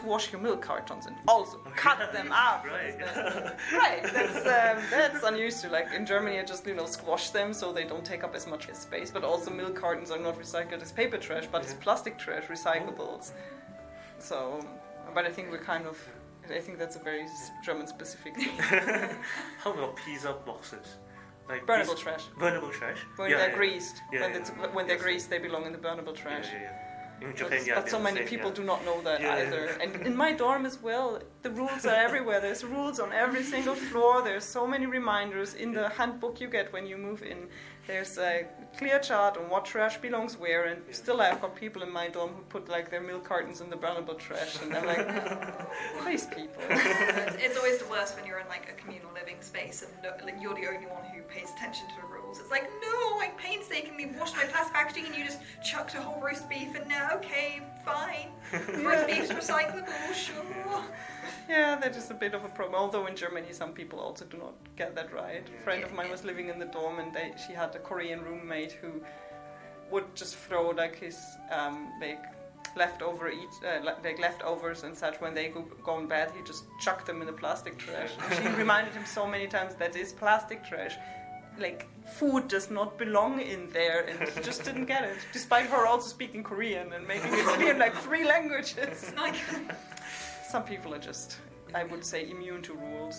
to wash your milk cartons and also cut them up. Right. Right, that's unused to. Like in Germany, I just squash them so they don't take up as much space. But also, milk cartons are not recycled as paper trash, but as plastic trash, recyclables. So, but I think I think that's a very German-specific thing. How about pizza boxes? Like Burnable trash. Burnable trash. When they're greased. Yeah, when they're greased, they belong in the burnable trash. Yeah. In Japan, But so many people do not know that either. And in my dorm as well, the rules are everywhere. There's rules on every single floor. There's so many reminders in the handbook you get when you move in. There's a clear chart on what trash belongs where. And still, I've got people in my dorm who put like their milk cartons in the burnable trash, and I'm like, these people. It's always the worst when you're in like a communal living space and you're the only one who pays attention to the rules. It's like, no, I painstakingly washed my plastic packaging and you just chucked a whole roast beef in there. Okay, fine. Roast beef's recyclable, sure. Yeah, that is a bit of a problem. Although in Germany, some people also do not get that right. A friend of mine was living in the dorm, and she had a Korean roommate who would just throw like his leftovers and such when they go in bed. He just chucked them in the plastic trash. And she reminded him so many times that is plastic trash. Like, food does not belong in there, and he just didn't get it, despite her also speaking Korean and making it clear in like 3 languages. Some people are just, I would say, immune to rules.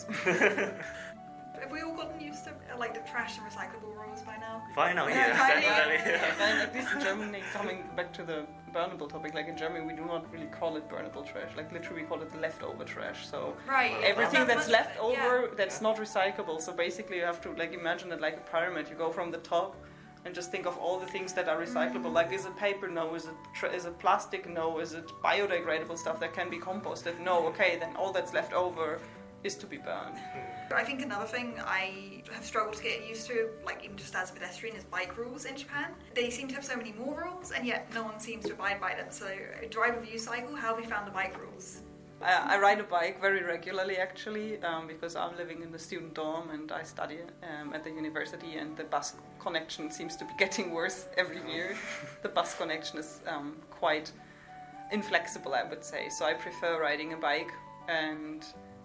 Have we all gotten used to like the trash and recyclable rules by now? By now, Finally. And at least in Germany, coming back to the burnable topic, like in Germany we do not really call it burnable trash, like literally we call it leftover trash. So everything that's left over that's not recyclable. So basically you have to like imagine it like a pyramid. You go from the top and just think of all the things that are recyclable. Like, is it paper? No. Is it plastic? No. Is it biodegradable stuff that can be composted? No. Okay, then all that's left over is to be burned. I think another thing I have struggled to get used to, like even just as a pedestrian, is bike rules in Japan. They seem to have so many more rules, and yet no one seems to abide by them. So, drive review cycle, how have you found the bike rules? I ride a bike very regularly, actually, because I'm living in the student dorm and I study at the university, and the bus connection seems to be getting worse every year. The bus connection is quite inflexible, I would say. So I prefer riding a bike, and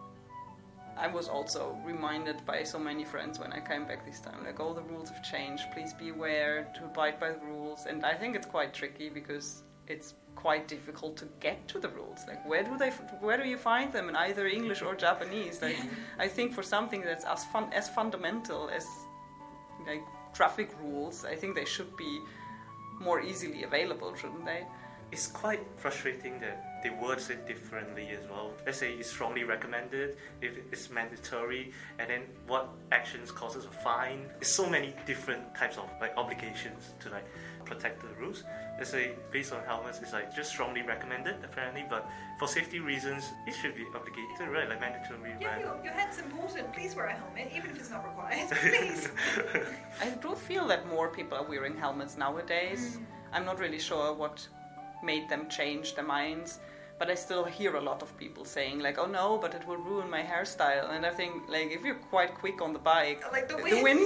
I was also reminded by so many friends when I came back this time, like, all the rules have changed, please be aware to abide by the rules. And I think it's quite tricky because it's quite difficult to get to the rules. Like, where do you find them in either English or Japanese? Like, I think for something that's as fundamental as like traffic rules, I think they should be more easily available, shouldn't they? It's quite frustrating that they word it differently as well. Let's say it's strongly recommended, if it's mandatory, and then what actions causes a fine. There's so many different types of like obligations to like protect the rules. Let's say based on helmets, it's like just strongly recommended apparently, but for safety reasons, it should be obligated, right? Like mandatory. Yeah, your head's important. Please wear a helmet, even if it's not required. Please. I do feel that more people are wearing helmets nowadays. I'm not really sure what made them change their minds, but I still hear a lot of people saying like, oh no, but it will ruin my hairstyle. And I think like if you're quite quick on the bike, like the wind.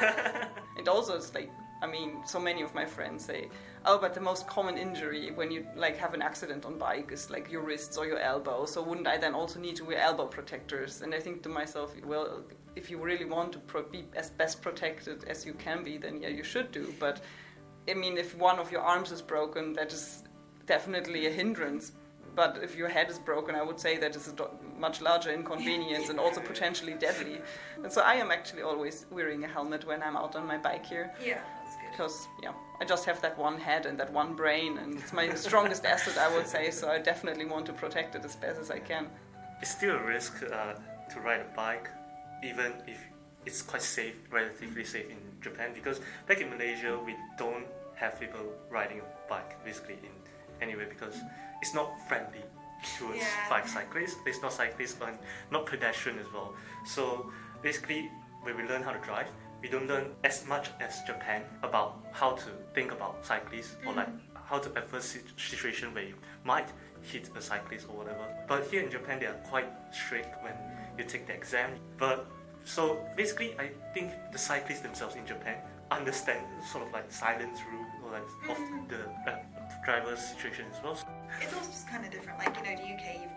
And also it's like, I mean, so many of my friends say, oh, but the most common injury when you like have an accident on bike is like your wrists or your elbow, so wouldn't I then also need to wear elbow protectors? And I think to myself, well, if you really want to be as best protected as you can be, then yeah, you should do. But I mean, if one of your arms is broken, that is definitely a hindrance. But if your head is broken, I would say that is a much larger inconvenience and also potentially deadly. And so I am actually always wearing a helmet when I'm out on my bike here. Yeah, that's good. Because, yeah, I just have that one head and that one brain, and it's my strongest asset, I would say, so I definitely want to protect it as best as I can. It's still a risk to ride a bike, even if it's quite safe, relatively safe in Japan, because back in Malaysia, we don't have people riding a bike, basically, in anyway, because it's not friendly towards bike cyclists. There's no cyclists and not pedestrian as well. So basically, when we learn how to drive, we don't learn as much as Japan about how to think about cyclists or like how to adverse situation where you might hit a cyclist or whatever. But here in Japan, they are quite strict when you take the exam. But so basically, I think the cyclists themselves in Japan understand sort of like silence rule or like of the driver's situation as well. It's also just kind of different. Like, you know, the UK, you've